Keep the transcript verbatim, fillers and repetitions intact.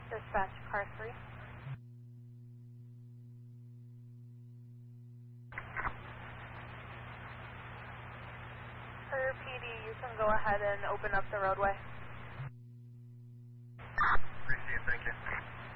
Dispatch, car three. For P D, you can go ahead and open up the roadway. Appreciate it, thank you.